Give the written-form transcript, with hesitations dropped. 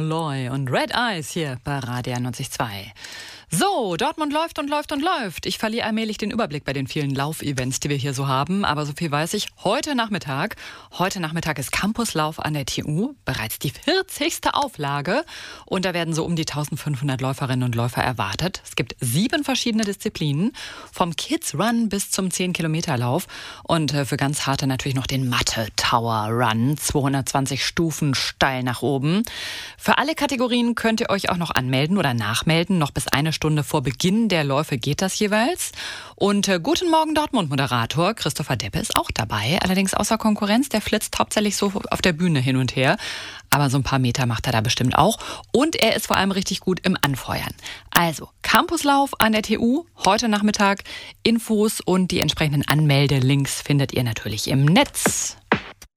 Malloy und Red Eyes hier bei Radio 91.2. So, Dortmund läuft und läuft und läuft. Ich verliere allmählich den Überblick bei den vielen Laufevents, die wir hier so haben. Aber so viel weiß ich. Heute Nachmittag ist Campuslauf an der TU. Bereits die 40. Auflage. Und da werden so um die 1500 Läuferinnen und Läufer erwartet. Es gibt 7 verschiedene Disziplinen. Vom Kids Run bis zum 10-Kilometer-Lauf. Und für ganz harte natürlich noch den Mathe Tower Run. 220 Stufen steil nach oben. Für alle Kategorien könnt ihr euch auch noch anmelden oder nachmelden. Noch bis eine Stunde vor Beginn der Läufe geht das jeweils. Und Guten Morgen Dortmund-Moderator Christopher Deppe ist auch dabei. Allerdings außer Konkurrenz, der flitzt hauptsächlich so auf der Bühne hin und her. Aber so ein paar Meter macht er da bestimmt auch. Und er ist vor allem richtig gut im Anfeuern. Also, Campuslauf an der TU, heute Nachmittag. Infos und die entsprechenden Anmeldelinks findet ihr natürlich im Netz.